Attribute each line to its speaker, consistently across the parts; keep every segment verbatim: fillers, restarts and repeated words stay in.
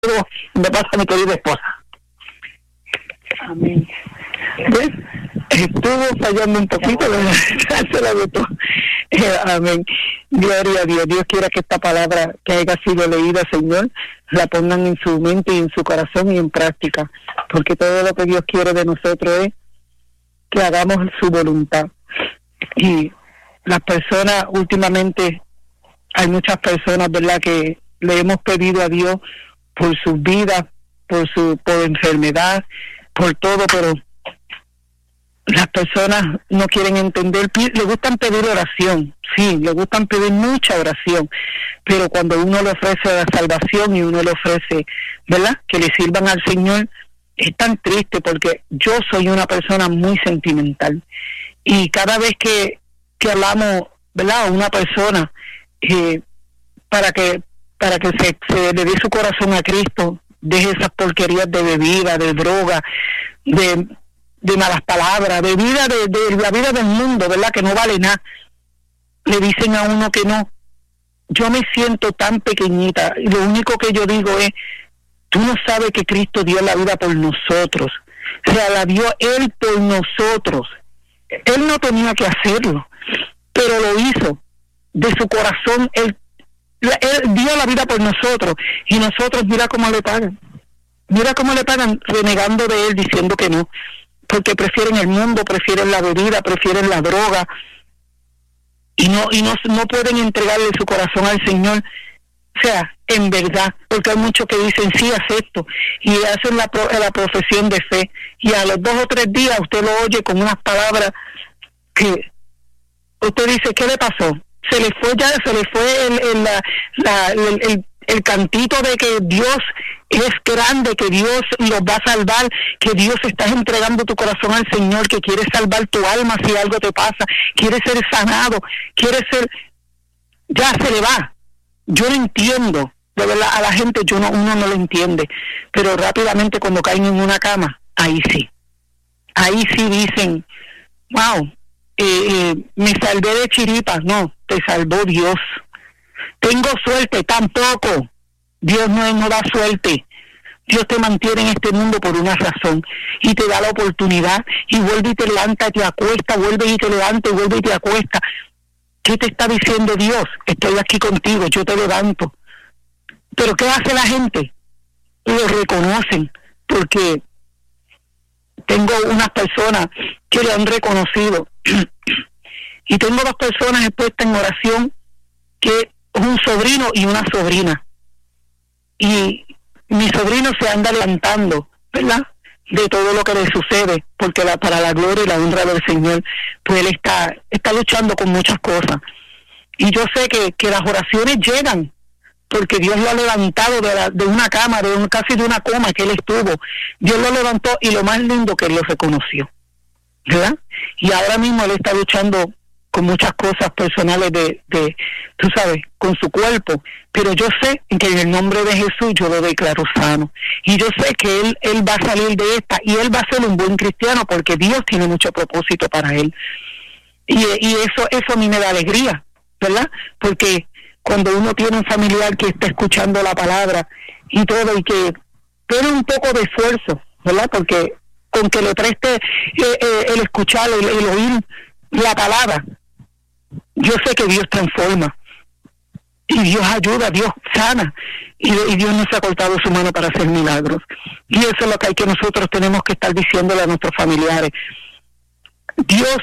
Speaker 1: Me pasa a mi querida esposa. Amén. ¿Ves? Estuvo fallando un poquito, pero se la gustó. Eh, amén. Gloria a Dios. Dios quiera que esta palabra que haya sido leída, Señor, la pongan en su mente y en su corazón y en práctica, porque todo lo que Dios quiere de nosotros es que hagamos su voluntad. Y las personas, últimamente, hay muchas personas, ¿verdad?, que le hemos pedido a Dios por sus vidas, por su por enfermedad, por todo, pero las personas no quieren entender. Le gustan pedir oración, sí, le gustan pedir mucha oración, pero cuando uno le ofrece la salvación y uno le ofrece, ¿verdad?, que le sirvan al Señor, es tan triste, porque yo soy una persona muy sentimental, y cada vez que, que hablamos, ¿verdad?, a una persona eh, para que para que se, se le dé su corazón a Cristo, deje esas porquerías de bebida, de droga, de, de malas palabras, de vida, de, de la vida del mundo, ¿verdad?, que no vale nada. Le dicen a uno que no. Yo me siento tan pequeñita, y lo único que yo digo es, tú no sabes que Cristo dio la vida por nosotros. O sea, la dio Él por nosotros. Él no tenía que hacerlo, pero lo hizo. De su corazón, Él Él dio la vida por nosotros, y nosotros, mira cómo le pagan. Mira cómo le pagan, renegando de Él, diciendo que no, porque prefieren el mundo, prefieren la bebida, prefieren la droga, y no y no, no pueden entregarle su corazón al Señor. O sea, en verdad, porque hay muchos que dicen, sí, acepto, y hacen la, la profesión de fe, y a los dos o tres días usted lo oye con unas palabras que usted dice, ¿qué le pasó? Se le fue ya, se le fue el, el, la, la, el, el, el cantito de que Dios es grande, que Dios los va a salvar, que Dios estás entregando tu corazón al Señor, que quieres salvar tu alma si algo te pasa, quieres ser sanado, quieres ser, ya se le va. Yo no entiendo, de verdad, a la gente yo no, uno no lo entiende, pero rápidamente cuando caen en una cama, ahí sí, ahí sí dicen, wow, eh, eh, me salvé de chiripas. No, te salvó Dios. Tengo suerte, tampoco. Dios no, no da suerte. Dios te mantiene en este mundo por una razón, y te da la oportunidad, y vuelve y te levanta, te acuesta, vuelve y te levanta, y vuelve y te acuesta. ¿Qué te está diciendo Dios? Estoy aquí contigo, yo te levanto. Pero ¿qué hace la gente? Lo reconocen, porque tengo unas personas que lo han reconocido, y tengo dos personas expuestas en oración, que es un sobrino y una sobrina, y mi sobrino se anda levantando, ¿verdad?, de todo lo que le sucede, porque la, para la gloria y la honra del Señor, pues él está está luchando con muchas cosas, y yo sé que, que las oraciones llegan, porque Dios lo ha levantado de, la, de una cama, de un, casi de una coma que él estuvo. Dios lo levantó, y lo más lindo, que él lo reconoció, ¿verdad? Y ahora mismo él está luchando con muchas cosas personales de, de, tú sabes, con su cuerpo, pero yo sé que en el nombre de Jesús yo lo declaro sano, y yo sé que él, él va a salir de esta, y él va a ser un buen cristiano, porque Dios tiene mucho propósito para él, y, y eso, eso a mí me da alegría, ¿verdad? Porque cuando uno tiene un familiar que está escuchando la palabra y todo, y que tiene un poco de esfuerzo, ¿verdad? Porque con que le preste eh, eh, el escuchar, el, el oír la palabra, yo sé que Dios transforma, y Dios ayuda, Dios sana, y, y Dios no se ha cortado su mano para hacer milagros. Y eso es lo que hay que nosotros tenemos que estar diciéndole a nuestros familiares. Dios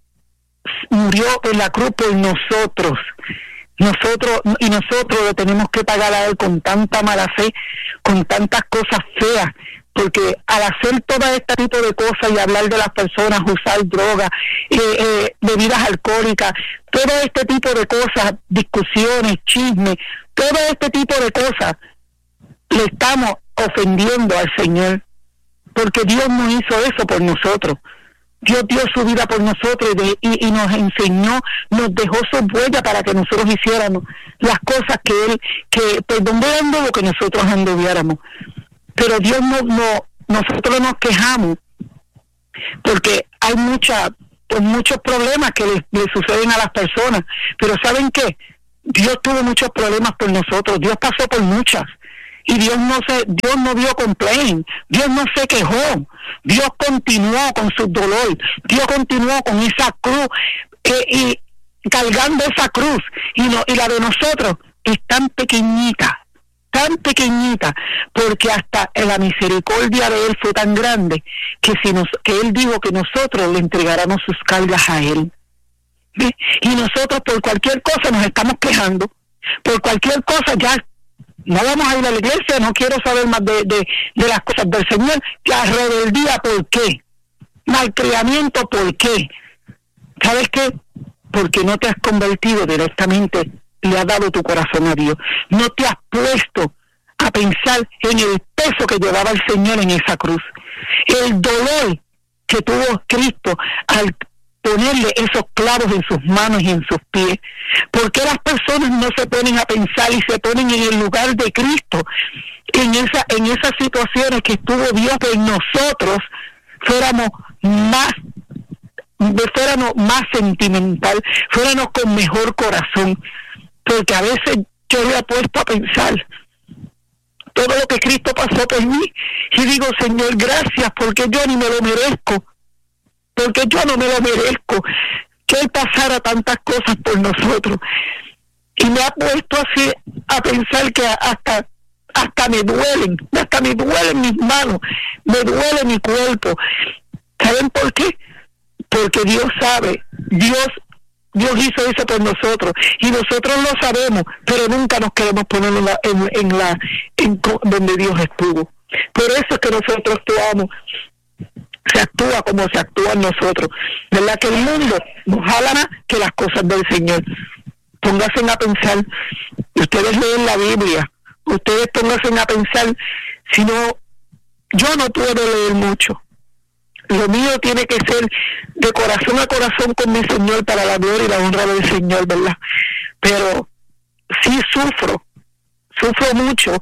Speaker 1: murió en la cruz por nosotros, nosotros y nosotros le tenemos que pagar a él con tanta mala fe, con tantas cosas feas, porque al hacer todo este tipo de cosas y hablar de las personas, usar drogas, eh, eh, bebidas alcohólicas, todo este tipo de cosas, discusiones, chismes, todo este tipo de cosas, le estamos ofendiendo al Señor, porque Dios no hizo eso por nosotros. Dios dio su vida por nosotros, y, de, y, y nos enseñó, nos dejó su huella para que nosotros hiciéramos las cosas que Él, que por donde Él anduvo, que nosotros anduviéramos. Pero Dios no, no, nosotros nos quejamos, porque hay mucha, pues muchos problemas que le, le suceden a las personas, pero ¿saben qué? Dios tuvo muchos problemas por nosotros, Dios pasó por muchas, Y Dios no se, Dios no dio complaint, Dios no se quejó, Dios continuó con su dolor, Dios continuó con esa cruz eh, y cargando esa cruz, y, no, y la de nosotros es tan pequeñita, tan pequeñita, porque hasta la misericordia de Él fue tan grande que si nos, que Él dijo que nosotros le entregáramos sus cargas a Él. ¿Sí? Y nosotros por cualquier cosa nos estamos quejando, por cualquier cosa ya no vamos a ir a la iglesia, no quiero saber más de, de, de las cosas del Señor. La rebeldía, ¿por qué? Malcriamiento, ¿por qué? ¿Sabes qué? Porque no te has convertido directamente, le has dado tu corazón a Dios. No te has puesto a pensar en el peso que llevaba el Señor en esa cruz, el dolor que tuvo Cristo al ponerle esos clavos en sus manos y en sus pies. ¿Por qué las personas no se ponen a pensar y se ponen en el lugar de Cristo en esa en esas situaciones que estuvo Dios, que nosotros fuéramos más fuéramos más sentimental, fuéramos con mejor corazón? Porque a veces yo me he puesto a pensar todo lo que Cristo pasó por mí y digo, Señor, gracias, porque yo ni me lo merezco, porque yo no me lo merezco que Él pasara tantas cosas por nosotros. Y me ha puesto así a pensar que hasta hasta me duelen, hasta me duelen mis manos, me duele mi cuerpo. ¿Saben por qué? Porque Dios sabe, Dios Dios hizo eso por nosotros y nosotros lo sabemos, pero nunca nos queremos poner en la, en, en la en donde Dios estuvo. Por eso es que nosotros actuamos, se actúa como se actúa en nosotros, ¿verdad? Que el mundo nos jala más que las cosas del Señor. Pónganse a pensar, ustedes leen la Biblia, ustedes pónganse a pensar, si no, yo no puedo leer mucho. Lo mío tiene que ser de corazón a corazón con mi Señor para la gloria y la honra del Señor, ¿verdad? Pero sí sufro, sufro mucho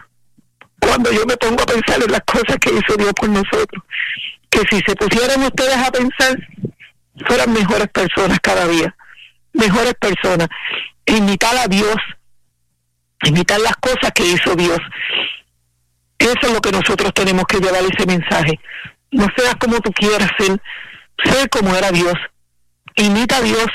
Speaker 1: cuando yo me pongo a pensar en las cosas que hizo Dios por nosotros. Que si se pusieran ustedes a pensar, fueran mejores personas cada día, mejores personas. Imitar a Dios, imitar las cosas que hizo Dios. Eso es lo que nosotros tenemos que llevar, ese mensaje. No seas como tú quieras ser, sé como era Dios. Imita a Dios.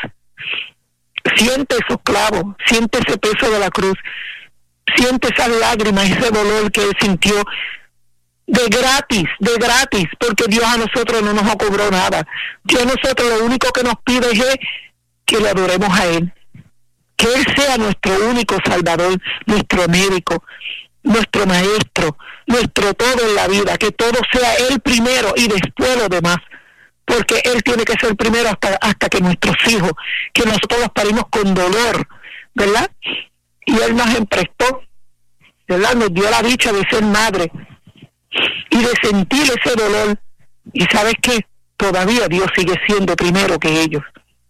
Speaker 1: Siente esos clavos, siente ese peso de la cruz, siente esas lágrimas, ese dolor que Él sintió de gratis, de gratis, porque Dios a nosotros no nos ha cobrado nada. Dios a nosotros lo único que nos pide es que le adoremos a Él, que Él sea nuestro único Salvador, nuestro médico, nuestro maestro, nuestro todo en la vida, que todo sea Él primero y después lo demás, porque Él tiene que ser primero hasta, hasta que nuestros hijos, que nosotros los parimos con dolor, ¿verdad? Y Él nos emprestó, ¿verdad? Nos dio la dicha de ser madre y de sentir ese dolor, y ¿sabes qué? Todavía Dios sigue siendo primero que ellos.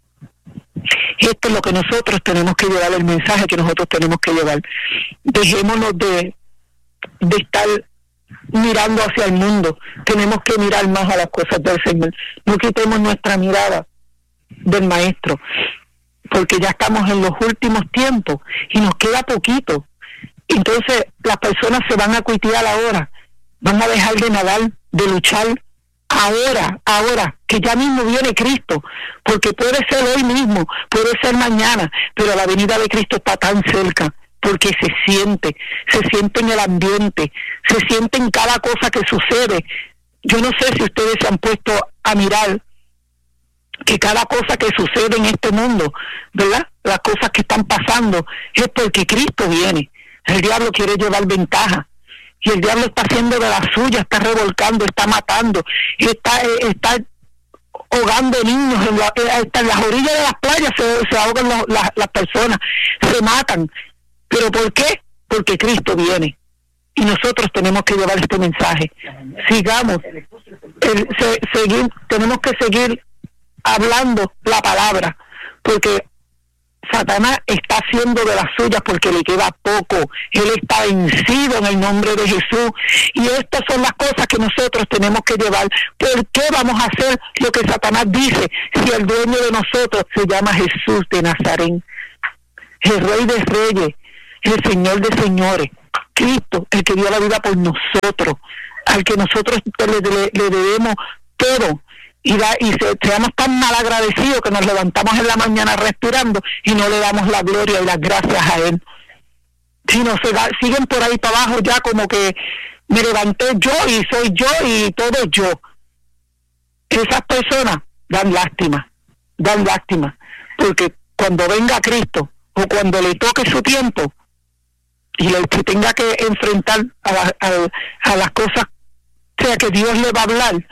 Speaker 1: Esto es lo que nosotros tenemos que llevar, el mensaje que nosotros tenemos que llevar. Dejémonos de, de estar mirando hacia el mundo, tenemos que mirar más a las cosas del Señor. No quitemos nuestra mirada del Maestro, porque ya estamos en los últimos tiempos y nos queda poquito. Entonces las personas se van a cuitear ahora, van a dejar de nadar, de luchar ahora, ahora, que ya mismo viene Cristo, porque puede ser hoy mismo, puede ser mañana, pero la venida de Cristo está tan cerca, porque se siente, se siente en el ambiente, se siente en cada cosa que sucede. Yo no sé si ustedes se han puesto a mirar que cada cosa que sucede en este mundo, ¿verdad? Las cosas que están pasando es porque Cristo viene. El diablo quiere llevar ventaja. Y el diablo está haciendo de la suya, está revolcando, está matando, está está ahogando niños, en, la, en las orillas de las playas se, se ahogan los, las, las personas, se matan. ¿Pero por qué? Porque Cristo viene. Y nosotros tenemos que llevar este mensaje. Sigamos, el, se, seguir, tenemos que seguir hablando la palabra, porque Satanás está haciendo de las suyas porque le queda poco. Él está vencido en el nombre de Jesús. Y estas son las cosas que nosotros tenemos que llevar. ¿Por qué vamos a hacer lo que Satanás dice si el dueño de nosotros se llama Jesús de Nazaret? El Rey de Reyes, el Señor de Señores, Cristo, el que dio la vida por nosotros, al que nosotros le, le, le debemos todo, y, da, y se, seamos tan mal agradecidos que nos levantamos en la mañana respirando y no le damos la gloria y las gracias a Él. Si no, se da, siguen por ahí para abajo ya como que me levanté yo y soy yo y todo yo. Esas personas dan lástima, dan lástima, porque cuando venga Cristo o cuando le toque su tiempo y le que tenga que enfrentar a, la, a, a las cosas, o sea, que Dios le va a hablar,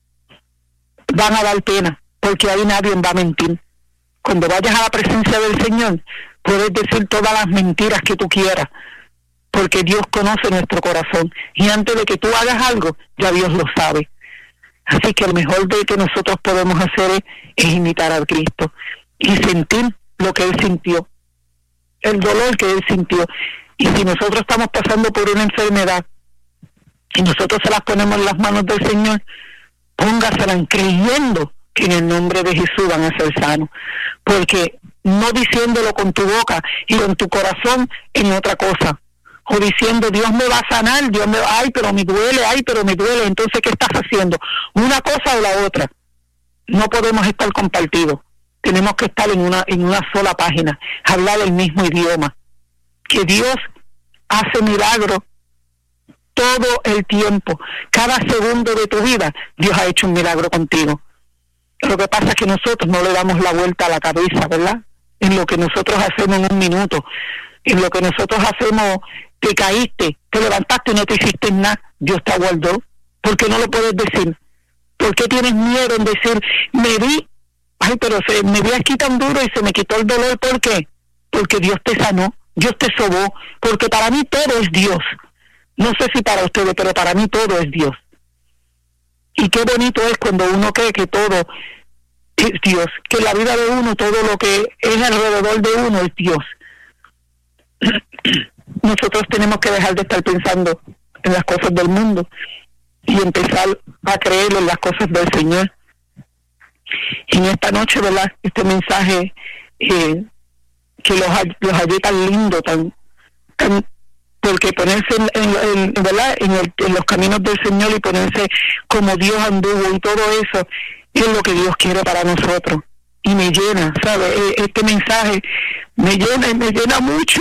Speaker 1: van a dar pena, porque ahí nadie va a mentir. Cuando vayas a la presencia del Señor, puedes decir todas las mentiras que tú quieras, porque Dios conoce nuestro corazón, y antes de que tú hagas algo, ya Dios lo sabe. Así que el mejor de que nosotros podemos hacer es, es imitar a Cristo y sentir lo que Él sintió, el dolor que Él sintió. Y si nosotros estamos pasando por una enfermedad y nosotros se las ponemos en las manos del Señor, póngaselas creyendo que en el nombre de Jesús van a ser sanos, porque no diciéndolo con tu boca y con tu corazón en otra cosa, o diciendo Dios me va a sanar, Dios me va, ay pero me duele, ay pero me duele, entonces ¿qué estás haciendo? Una cosa o la otra. No podemos estar compartidos, tenemos que estar en una en una sola página, hablar el mismo idioma, que Dios hace milagros todo el tiempo, cada segundo de tu vida Dios ha hecho un milagro contigo. Lo que pasa es que nosotros no le damos la vuelta a la cabeza, ¿verdad? En lo que nosotros hacemos en un minuto, en lo que nosotros hacemos, te caíste, te levantaste y no te hiciste nada, Dios te aguardó. ¿Por qué no lo puedes decir? ¿Por qué tienes miedo en decir, me vi, ay, pero se, me vi aquí tan duro y se me quitó el dolor? ¿Por qué? Porque Dios te sanó, Dios te sobó, porque para mí todo es Dios. No sé si para ustedes, pero para mí todo es Dios. Y qué bonito es cuando uno cree que todo es Dios, que en la vida de uno, todo lo que es alrededor de uno es Dios. Nosotros tenemos que dejar de estar pensando en las cosas del mundo y empezar a creer en las cosas del Señor. Y en esta noche, ¿verdad? Este mensaje eh, que los, los hallé tan lindo, tan, tan porque ponerse en, en, en, ¿verdad? En, el, en los caminos del Señor y ponerse como Dios anduvo y todo eso es lo que Dios quiere para nosotros. Y me llena, ¿sabes? Este mensaje me llena y me llena mucho.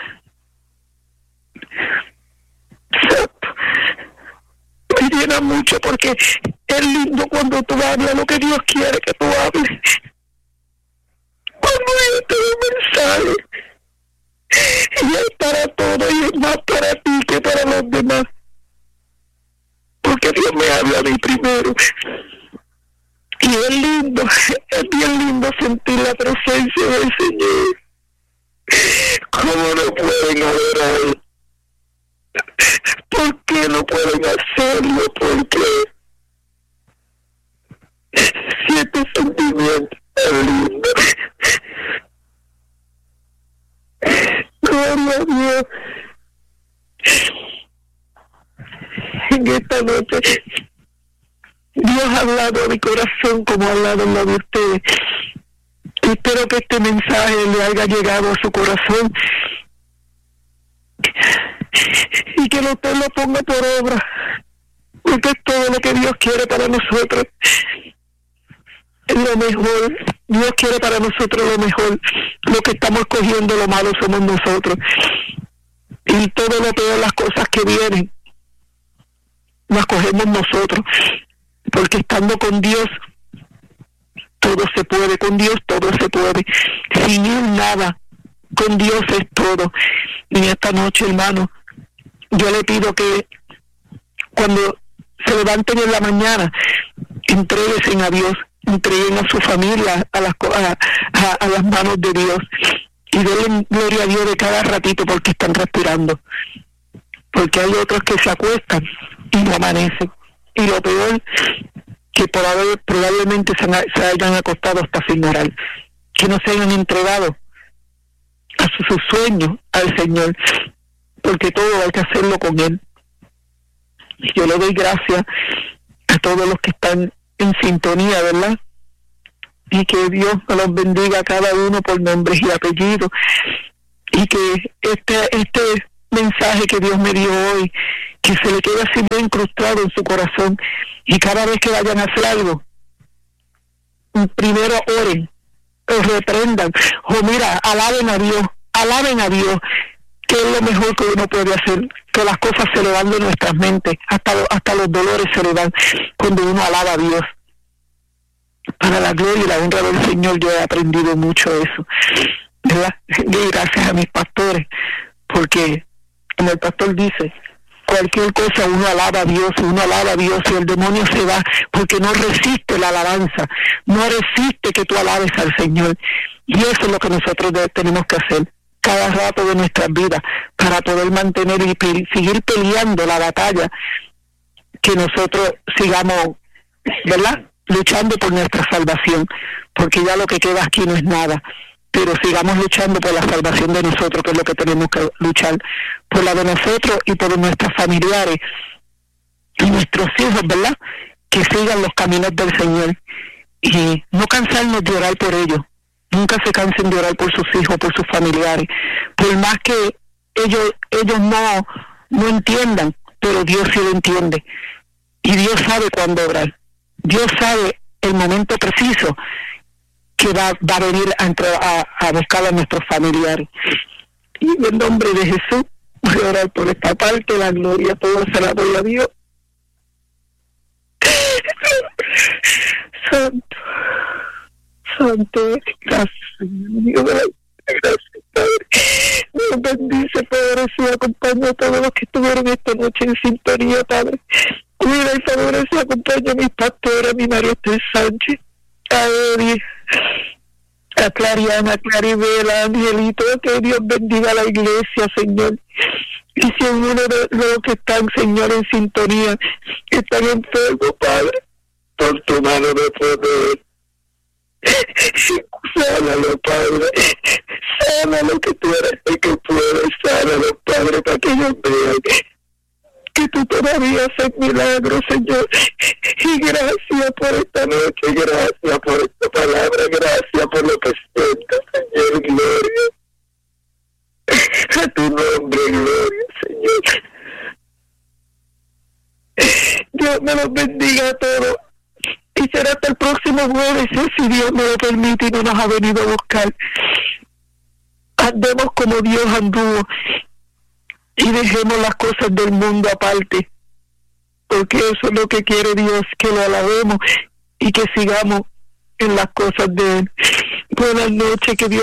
Speaker 1: Me llena mucho porque es lindo cuando tú hablas lo que Dios quiere que tú hables. Cuando este mensaje y es para todo y es más para ti que para los demás, porque Dios me habla a mí primero. Y es lindo, es bien lindo sentir la presencia del Señor. ¿Cómo no pueden adorar? ¿Por qué no pueden hacerlo? ¿Por qué? Si este sentimiento es lindo. Gloria a Dios. En esta noche Dios ha hablado a mi corazón como ha hablado en la de ustedes. Espero que este mensaje le haya llegado a su corazón y que usted lo ponga por obra, porque es todo lo que Dios quiere para nosotros. Es lo mejor. Dios quiere para nosotros lo mejor. Lo que estamos cogiendo lo malo somos nosotros. Y todo lo peor, las cosas que vienen, las cogemos nosotros. Porque estando con Dios, todo se puede. Con Dios todo se puede. Sin Él nada. Con Dios es todo. Y esta noche, hermano, yo le pido que cuando se levanten en la mañana, entréguense a Dios, entreguen a su familia a las, a, a, a las manos de Dios y denle gloria a Dios de cada ratito porque están respirando. Porque hay otros que se acuestan y no amanecen. Y lo peor, que por haber, probablemente se, se hayan acostado hasta sin orar, que no se hayan entregado a sus su sueños al Señor, porque todo hay que hacerlo con Él. Y yo le doy gracias a todos los que están en sintonía, ¿verdad? Y que Dios los bendiga a cada uno por nombres y apellidos, y que este este mensaje que Dios me dio hoy, que se le quede así bien incrustado en su corazón, y cada vez que vayan a hacer algo, primero oren, o reprendan, o mira, alaben a Dios, alaben a Dios, que es lo mejor que uno puede hacer, que las cosas se le van de nuestras mentes, hasta, hasta los dolores se le van cuando uno alaba a Dios. Para la gloria y la honra del Señor yo he aprendido mucho eso, ¿verdad? Y gracias a mis pastores, porque como el pastor dice, cualquier cosa uno alaba a Dios, uno alaba a Dios y el demonio se va, porque no resiste la alabanza, no resiste que tú alabes al Señor. Y eso es lo que nosotros tenemos que hacer cada rato de nuestras vidas, para poder mantener y pe- seguir peleando la batalla, que nosotros sigamos, ¿verdad?, luchando por nuestra salvación, porque ya lo que queda aquí no es nada, pero sigamos luchando por la salvación de nosotros, que es lo que tenemos que luchar, por la de nosotros y por nuestros familiares y nuestros hijos, ¿verdad?, que sigan los caminos del Señor, y no cansarnos de orar por ellos. Nunca se cansen de orar por sus hijos, por sus familiares, por más que ellos ellos no, no entiendan, pero Dios sí lo entiende, y Dios sabe cuándo orar. Dios sabe el momento preciso que va, va a venir a, a, a buscar a nuestros familiares. Y en el nombre de Jesús voy a orar por esta parte, la gloria toda se la doy a Dios. Santo, Santo, gracias, Dios, gracias, Padre. Dios bendice, Padre, y acompaña a todos los que estuvieron esta noche en sintonía, Padre. Cuida y favorece y acompaña a mis pastores, a mi María Esther Sánchez, a Eri, a Clariana, a Claribel, a Angelito, que Dios bendiga a la iglesia, Señor. Y si alguno de los que están, Señor, en sintonía, están enfermos, Padre, por tu mano de poder, sánalo, Padre, sánalo, que tú eres el que puedes, sánalo, Padre, para que ellos vean que tú todavía haces milagros, Señor. Y gracias por esta noche, gracias por esta palabra, gracias por lo que siento, Señor, gloria a tu nombre, gloria, Señor. Dios me los bendiga a todos, y será hasta el próximo jueves, si Dios me lo permite y no nos ha venido a buscar. Andemos como Dios anduvo, y dejemos las cosas del mundo aparte, porque eso es lo que quiere Dios, que lo alabemos y que sigamos en las cosas de Él. Buenas noches, que Dios